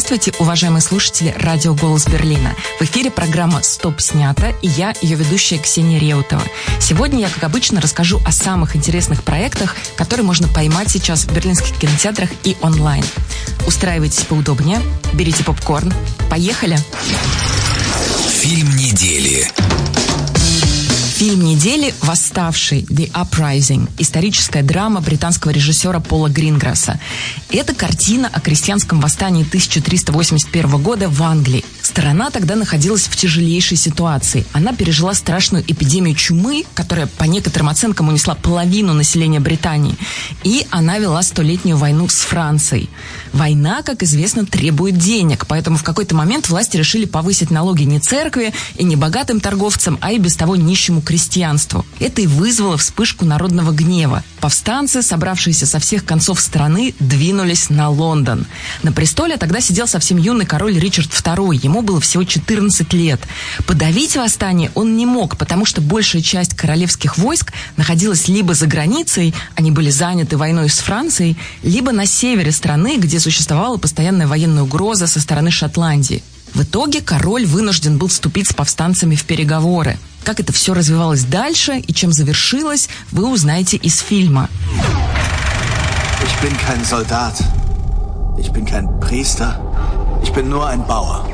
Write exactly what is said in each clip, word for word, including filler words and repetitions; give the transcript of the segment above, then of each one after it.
Здравствуйте, уважаемые слушатели радио «Голос Берлина». В эфире программа «Стоп! Снято» и я, ее ведущая Ксения Реутова. Сегодня я, как обычно, расскажу о самых интересных проектах, которые можно поймать сейчас в берлинских кинотеатрах и онлайн. Устраивайтесь поудобнее, берите попкорн. Поехали! Фильм недели. Фильм недели «Восставший» The Uprising. Историческая драма британского режиссера Пола Гринграсса. Это картина о крестьянском восстании тысяча триста восемьдесят первого года в Англии. Страна тогда находилась в тяжелейшей ситуации. Она пережила страшную эпидемию чумы, которая, по некоторым оценкам, унесла половину населения Британии. И она вела столетнюю войну с Францией. Война, как известно, требует денег, поэтому в какой-то момент власти решили повысить налоги не церкви и не богатым торговцам, а и без того нищему крестьянству. Это и вызвало вспышку народного гнева. Повстанцы, собравшиеся со всех концов страны, двинулись на Лондон. На престоле тогда сидел совсем юный король Ричард второй. Ему было всего четырнадцать лет. Подавить восстание он не мог, потому что большая часть королевских войск находилась либо за границей, они были заняты войной с Францией, либо на севере страны, где существовала постоянная военная угроза со стороны Шотландии. В итоге король вынужден был вступить с повстанцами в переговоры. Как это все развивалось дальше и чем завершилось, вы узнаете из фильма. Ich bin kein Soldat. Ich bin kein Priester. Ich bin nur ein Bauer.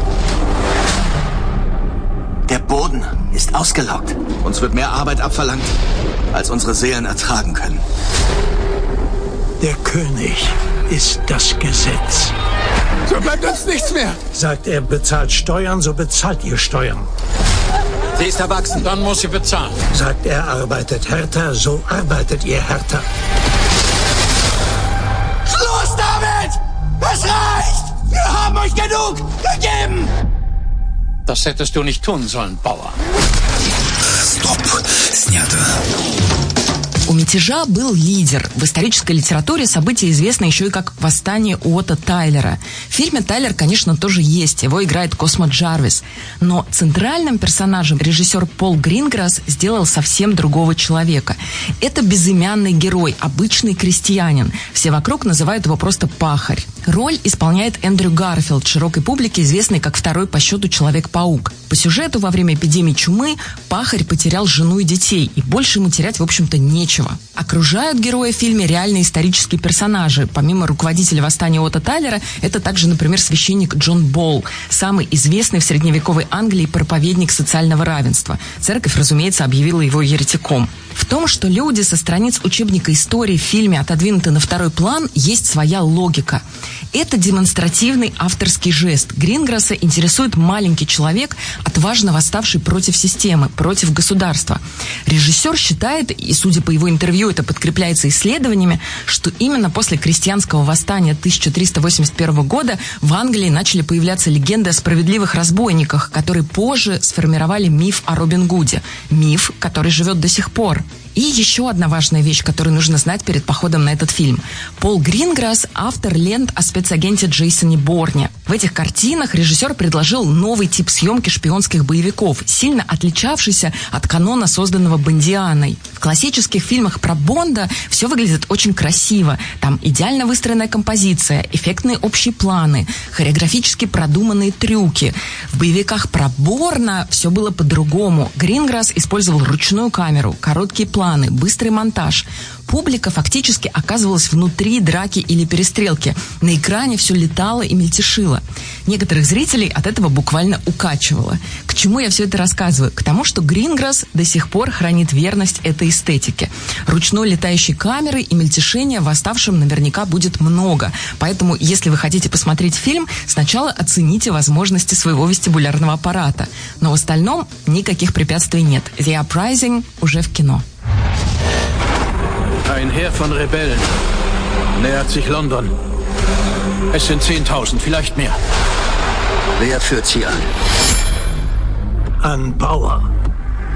Der Boden ist ausgelaugt. Uns wird mehr Arbeit abverlangt, als unsere Seelen ertragen können. Der König ist das Gesetz. So bleibt uns nichts mehr. Sagt er, bezahlt Steuern, so bezahlt ihr Steuern. Sie ist erwachsen. Dann muss sie bezahlen. Sagt er, arbeitet härter, so arbeitet ihr härter. Schluss damit! Es reicht! Wir haben euch genug gegeben! Das hättest du nicht tun sollen, Bauer. Стоп! Снято. У мятежа был лидер. В исторической литературе событие известно еще и как «Восстание Уотта Тайлера». В фильме Тайлер, конечно, тоже есть. Его играет Космо Джарвис. Но центральным персонажем режиссер Пол Гринграсс сделал совсем другого человека. Это безымянный герой, обычный крестьянин. Все вокруг называют его просто «пахарь». Роль исполняет Эндрю Гарфилд, широкой публике известный как второй по счету Человек-паук. По сюжету, во время эпидемии чумы пахарь потерял жену и детей, и больше ему терять, в общем-то, нечего. Окружают героя в фильме реальные исторические персонажи. Помимо руководителя восстания Уотта Тайлера, это также, например, священник Джон Болл, самый известный в средневековой Англии проповедник социального равенства. Церковь, разумеется, объявила его еретиком. В том, что люди со страниц учебника истории в фильме отодвинуты на второй план, есть своя логика. Это демонстративный авторский жест. Гринграсса интересует маленький человек, отважно восставший против системы, против государства. Режиссер считает, и судя по его интервью это подкрепляется исследованиями, что именно после крестьянского восстания тысяча триста восемьдесят первого года в Англии начали появляться легенды о справедливых разбойниках, которые позже сформировали миф о Робин Гуде. Миф, который живет до сих пор. И еще одна важная вещь, которую нужно знать перед походом на этот фильм. Пол Гринграсс – автор лент о спецагенте Джейсоне Борне. В этих картинах режиссер предложил новый тип съемки шпионских боевиков, сильно отличавшийся от канона, созданного Бондианой. В классических фильмах про Бонда все выглядит очень красиво. Там идеально выстроенная композиция, эффектные общие планы, хореографически продуманные трюки. В боевиках про Борна все было по-другому. Гринграсс использовал ручную камеру, короткие планы, планы, быстрый монтаж. Публика фактически оказывалась внутри драки или перестрелки. На экране все летало и мельтешило. Некоторых зрителей от этого буквально укачивало. К чему я все это рассказываю? К тому, что Гринграсс до сих пор хранит верность этой эстетике. Ручной летающей камеры и мельтешения в «Восставшем» наверняка будет много. Поэтому, если вы хотите посмотреть фильм, сначала оцените возможности своего вестибулярного аппарата. Но в остальном никаких препятствий нет. The Uprising уже в кино. Ein Heer von Rebellen nähert sich London. Es sind zehntausend, vielleicht mehr. Wer führt sie an? Ein Bauer.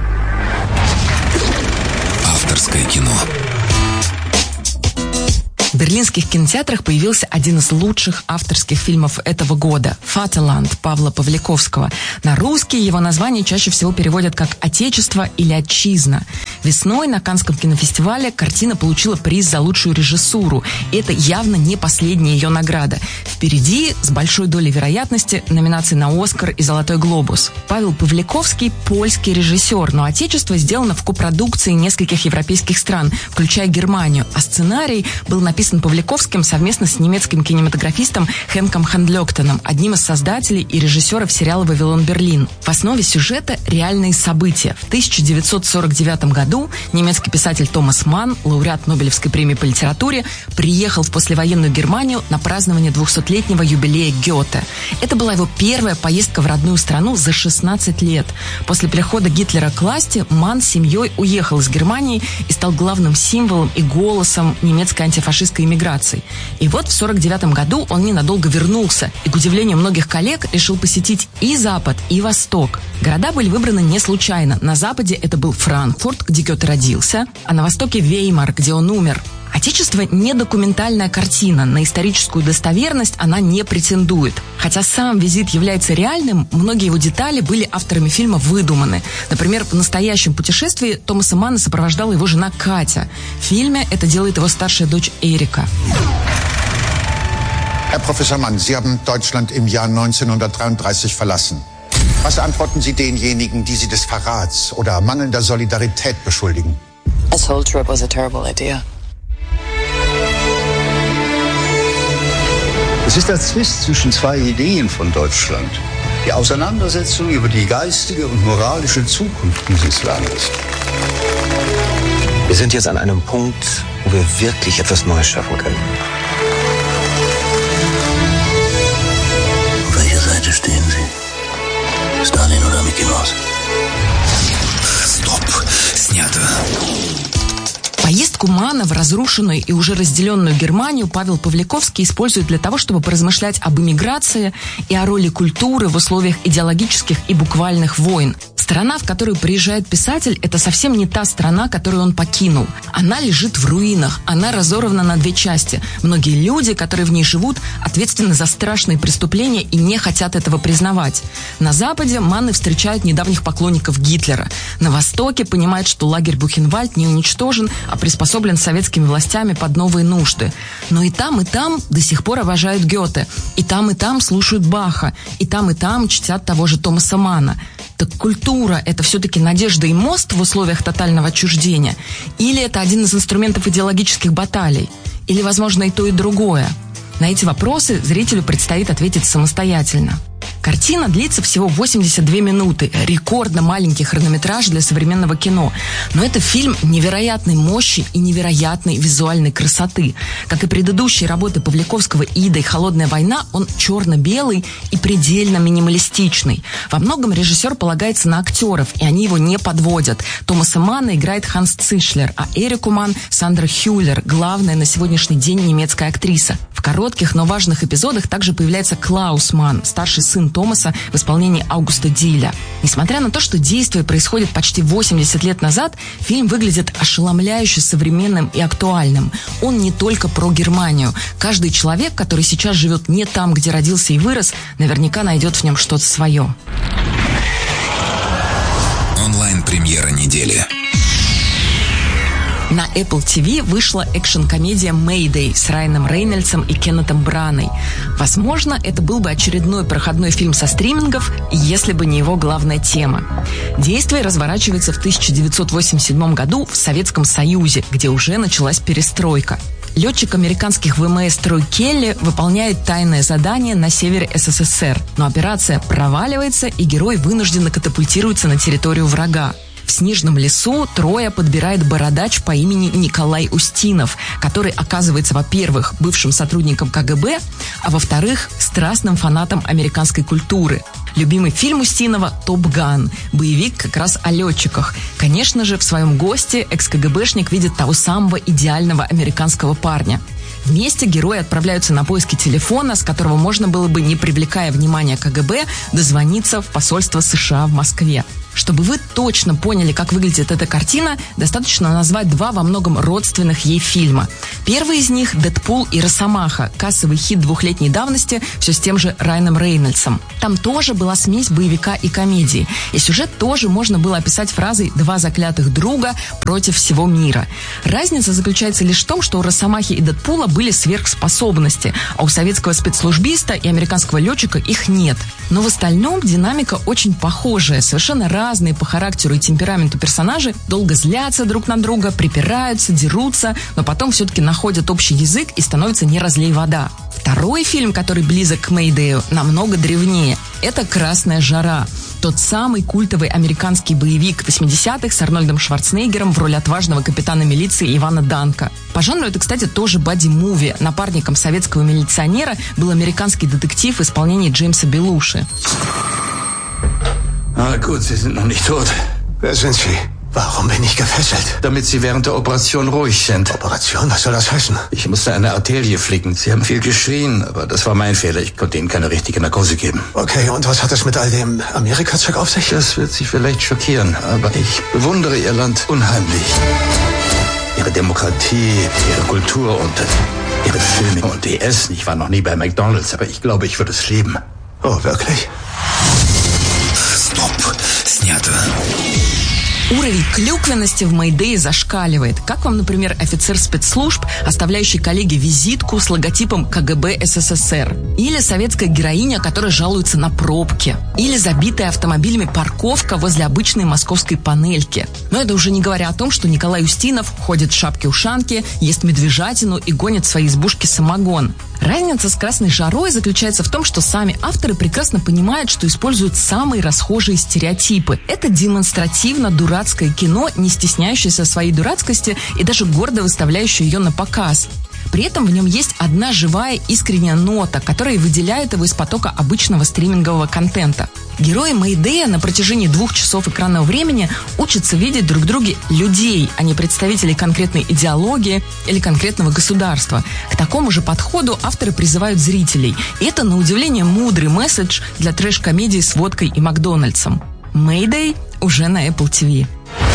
Авторское кино. В берлинских кинотеатрах появился один из лучших авторских фильмов этого года «Фатерланд» Павла Павликовского. На русский его название чаще всего переводят как «Отечество» или «Отчизна». Весной на Каннском кинофестивале картина получила приз за лучшую режиссуру. И это явно не последняя ее награда. Впереди, с большой долей вероятности, номинации на «Оскар» и «Золотой глобус». Павел Павликовский – польский режиссер, но «Отечество» сделано в копродукции нескольких европейских стран, включая Германию. А сценарий был написан Павликовским совместно с немецким кинематографистом Хенком Хандлёктеном, одним из создателей и режиссеров сериала «Вавилон Берлин». В основе сюжета реальные события. В тысяча девятьсот сорок девятом году немецкий писатель Томас Манн, лауреат Нобелевской премии по литературе, приехал в послевоенную Германию на празднование двухсотлетнего юбилея Гёте. Это была его первая поездка в родную страну за шестнадцать лет. После прихода Гитлера к власти Манн с семьей уехал из Германии и стал главным символом и голосом немецкой антифашистской иммиграции. И вот в сорок девятом году он ненадолго вернулся и, к удивлению многих коллег, решил посетить и Запад, и Восток. Города были выбраны не случайно. На Западе это был Франкфурт, где Гёте родился, а на Востоке Веймар, где он умер. «Отечество» — не документальная картина, на историческую достоверность она не претендует. Хотя сам визит является реальным, многие его детали были авторами фильма выдуманы. Например, в настоящем путешествии Томаса Манна сопровождала его жена Катя. В фильме это делает его старшая дочь Эрика. Herr Professor Mann, Sie haben Deutschland im Jahr neunzehnhundertdreiunddreißig verlassen. Was antworten Sie denjenigen, die Sie des Verrats oder mangelnder Solidarität beschuldigen? This whole trip was a terrible idea. Es ist der Zwist zwischen zwei Ideen von Deutschland. Die Auseinandersetzung über die geistige und moralische Zukunft dieses Landes. Wir sind jetzt an einem Punkt, wo wir wirklich etwas Neues schaffen können. Auf welcher Seite stehen Sie? Stalin oder Mickey Mouse? Стоп. Снято. Поездку Манна в разрушенную и уже разделенную Германию Павел Павликовский использует для того, чтобы поразмышлять об эмиграции и о роли культуры в условиях идеологических и буквальных войн. Страна, в которую приезжает писатель, это совсем не та страна, которую он покинул. Она лежит в руинах, она разорвана на две части. Многие люди, которые в ней живут, ответственны за страшные преступления и не хотят этого признавать. На Западе Манны встречают недавних поклонников Гитлера. На Востоке понимают, что лагерь Бухенвальд не уничтожен, а приспособлен советскими властями под новые нужды. Но и там, и там до сих пор обожают Гёте. И там, и там слушают Баха. И там, и там чтят того же Томаса Манна. Так культура – это все-таки надежда и мост в условиях тотального отчуждения? Или это один из инструментов идеологических баталий? Или, возможно, и то, и другое? На эти вопросы зрителю предстоит ответить самостоятельно. Картина длится всего восемьдесят две минуты. Рекордно маленький хронометраж для современного кино. Но это фильм невероятной мощи и невероятной визуальной красоты. Как и предыдущие работы Павликовского «Ида» и «Холодная война», он черно-белый и предельно минималистичный. Во многом режиссер полагается на актеров, и они его не подводят. Томаса Манна играет Ханс Цишлер, а Эрику Манн – Сандра Хюллер, главная на сегодняшний день немецкая актриса. В коротких, но важных эпизодах также появляется Клаус Манн, старший сын Томаса в исполнении Аугуста Диля. Несмотря на то, что действие происходит почти восемьдесят лет назад, фильм выглядит ошеломляюще современным и актуальным. Он не только про Германию. Каждый человек, который сейчас живет не там, где родился и вырос, наверняка найдет в нем что-то свое. Онлайн-премьера недели. На Apple ти ви вышла экшн-комедия «Мэйдэй» с Райаном Рейнольдсом и Кеннетом Браной. Возможно, это был бы очередной проходной фильм со стримингов, если бы не его главная тема. Действие разворачивается в тысяча девятьсот восемьдесят седьмом году в Советском Союзе, где уже началась перестройка. Летчик американских ВМС Трой Келли выполняет тайное задание на севере эс эс эс эр, но операция проваливается, и герой вынужденно катапультируется на территорию врага. В снежном лесу Троя подбирает бородач по имени Николай Устинов, который оказывается, во-первых, бывшим сотрудником ка гэ бэ, а во-вторых, страстным фанатом американской культуры. Любимый фильм Устинова «Топ Ган», боевик как раз о летчиках. Конечно же, в своем госте экс-ка гэ бэшник видит того самого идеального американского парня. Вместе герои отправляются на поиски телефона, с которого можно было бы, не привлекая внимания ка гэ бэ, дозвониться в посольство США в Москве. Чтобы вы точно поняли, как выглядит эта картина, достаточно назвать два во многом родственных ей фильма. Первый из них «Дэдпул и Росомаха», кассовый хит двухлетней давности, все с тем же Райаном Рейнольдсом. Там тоже была смесь боевика и комедии. И сюжет тоже можно было описать фразой «два заклятых друга против всего мира». Разница заключается лишь в том, что у Росомахи и Дэдпула были сверхспособности, а у советского спецслужбиста и американского летчика их нет. Но в остальном динамика очень похожая, совершенно разная. Разные по характеру и темпераменту персонажи долго злятся друг на друга, припираются, дерутся, но потом все-таки находят общий язык и становится не разлей вода. Второй фильм, который близок к Мэйдэю, намного древнее. Это «Красная жара». Тот самый культовый американский боевик восьмидесятых с Арнольдом Шварценеггером в роли отважного капитана милиции Ивана Данка. По жанру это, кстати, тоже бадди-муви. Напарником советского милиционера был американский детектив в исполнении Джеймса Белуши. Ah, gut, Sie sind noch nicht tot. Wer sind Sie? Warum bin ich gefesselt? Damit Sie während der Operation ruhig sind. Operation? Was soll das heißen? Ich musste eine Arterie flicken. Sie haben viel geschrien, aber das war mein Fehler. Ich konnte Ihnen keine richtige Narkose geben. Okay, und was hat es mit all dem Amerika-Zeug auf sich? Das wird Sie vielleicht schockieren, aber ich bewundere Ihr Land unheimlich. Ihre Demokratie, Ihre Kultur und Ihre Filme und die Essen. Ich war noch nie bei McDonald's, aber ich glaube, ich würde es lieben. Oh, wirklich? Стоп. Снято. Уровень клюквенности в Мэйдэе зашкаливает. Как вам, например, офицер спецслужб, оставляющий коллеге визитку с логотипом ка гэ бэ эс эс эс эр? Или советская героиня, которая жалуется на пробки? Или забитая автомобилями парковка возле обычной московской панельки? Но это уже не говоря о том, что Николай Устинов ходит в шапке-ушанке, ест медвежатину и гонит в своей избушке самогон. Разница с «Красной жарой» заключается в том, что сами авторы прекрасно понимают, что используют самые расхожие стереотипы. Это демонстративно дурацкое кино, не стесняющееся своей дурацкости и даже гордо выставляющее ее на показ. При этом в нем есть одна живая искренняя нота, которая выделяет его из потока обычного стримингового контента. Герои Мэйдэя на протяжении двух часов экранного времени учатся видеть друг в друге людей, а не представителей конкретной идеологии или конкретного государства. К такому же подходу авторы призывают зрителей. И это, на удивление, мудрый месседж для трэш-комедии с водкой и Макдональдсом. Мэйдэй уже на Apple ти ви.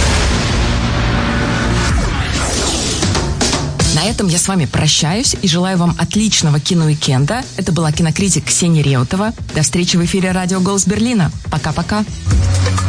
На этом я с вами прощаюсь и желаю вам отличного киноуикенда. Это была кинокритик Ксения Реутова. До встречи в эфире радио «Голос Берлина». Пока-пока.